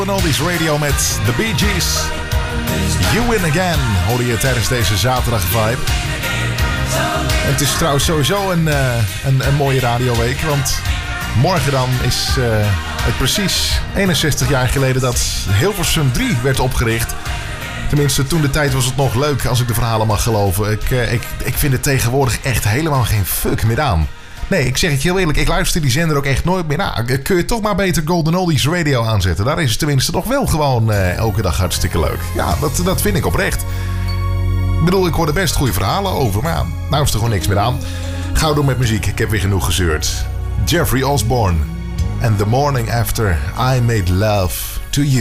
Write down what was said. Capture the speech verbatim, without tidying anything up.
Oldies Radio met The Bee Gees. You Win Again hoorde je tijdens deze zaterdag vibe. En het is trouwens sowieso een, uh, een, een mooie radioweek. Want morgen dan is uh, het precies eenenzestig jaar geleden dat Hilversum drie werd opgericht. Tenminste, toen de tijd was het nog leuk als ik de verhalen mag geloven. Ik, uh, ik, ik vind het tegenwoordig echt helemaal geen fuck meer aan. Nee, ik zeg het je heel eerlijk, ik luister die zender ook echt nooit meer na. Kun je toch maar beter Golden Oldies Radio aanzetten. Daar is het tenminste nog wel gewoon uh, elke dag hartstikke leuk. Ja, dat, dat vind ik oprecht. Ik bedoel, ik hoor er best goede verhalen over. Maar ja, nou is er gewoon niks meer aan. Gauw door met muziek, ik heb weer genoeg gezeurd. Jeffrey Osborne. And the morning after I made love to you.